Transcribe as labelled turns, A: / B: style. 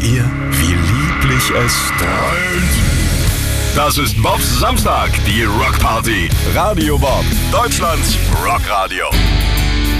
A: ihr, wie lieblich es dröhnt? Das ist Bobs Samstag, die Rockparty. Radio Bob, Deutschlands Rockradio.